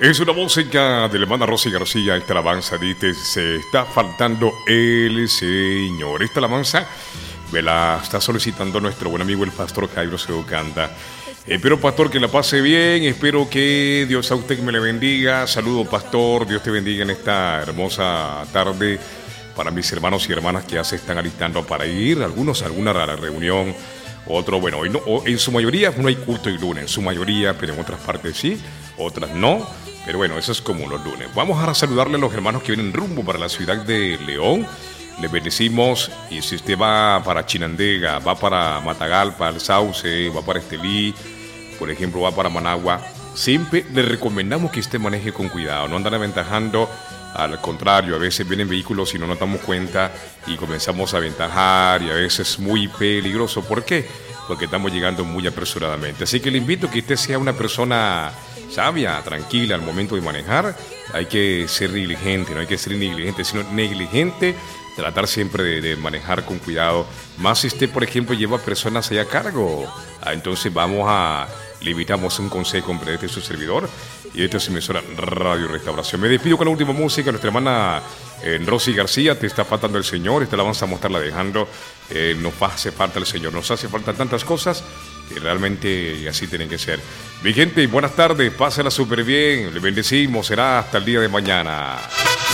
Es una música de la hermana Rosy García. Esta alabanza dice: se está faltando el Señor. Esta alabanza me la está solicitando nuestro buen amigo el pastor Jairo Seocanda. Espero, pastor, que la pase bien. Espero que Dios a usted me le bendiga. Saludos, pastor. Dios te bendiga en esta hermosa tarde. Para mis hermanos y hermanas que ya se están alistando para ir, algunos a alguna reunión, otro, bueno, hoy no, en su mayoría no hay culto el lunes, en su mayoría, pero en otras partes sí, otras no. Pero bueno, eso es como los lunes. Vamos a saludarle a los hermanos que vienen rumbo para la ciudad de León. Les bendecimos. Y si usted va para Chinandega, va para Matagalpa, El Sauce, va para Estelí, por ejemplo, va para Managua, siempre le recomendamos que usted maneje con cuidado. No andan aventajando. Al contrario, a veces vienen vehículos y no nos damos cuenta y comenzamos a aventajar y a veces es muy peligroso. ¿Por qué? Porque estamos llegando muy apresuradamente. Así que le invito a que usted sea una persona sabia, tranquila al momento de manejar. Hay que ser diligente, no hay que ser negligente, sino negligente, tratar siempre de manejar con cuidado. Más si usted, por ejemplo, lleva personas allá a cargo. Entonces le invitamos un consejo de este su servidor y esta es su emisora Radio Restauración. Me despido con la última música, nuestra hermana Rosy García. Te está faltando el Señor, esta la vamos a estarla dejando. Nos hace falta el Señor, nos hace falta tantas cosas que realmente así tienen que ser. Mi gente, buenas tardes, pásenla súper bien, le bendecimos, será hasta el día de mañana.